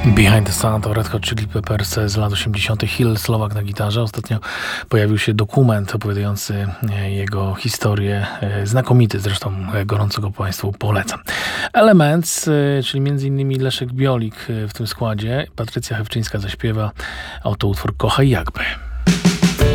Behind the Sun to Red Hot Chili Peppers z lat 80. Hill Slovak na gitarze. Ostatnio pojawił się dokument opowiadający jego historię. Znakomity, zresztą gorąco go Państwu polecam. Elements, czyli m.in. Leszek Biolik w tym składzie. Patrycja Hewczyńska zaśpiewa. Oto utwór Kochaj jakby.